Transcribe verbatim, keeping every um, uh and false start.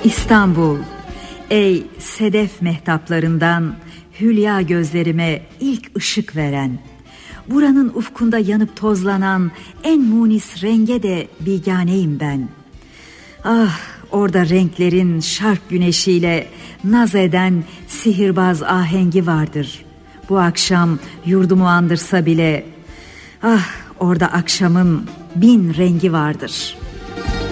İstanbul, ey sedef mehtaplarından hülya gözlerime ilk ışık veren, buranın ufkunda yanıp tozlanan en munis renge de biganeyim ben. Ah, orada renklerin şark güneşiyle naz eden sihirbaz ahengi vardır. Bu akşam yurdumu andırsa bile, ah, orada akşamın bin rengi vardır.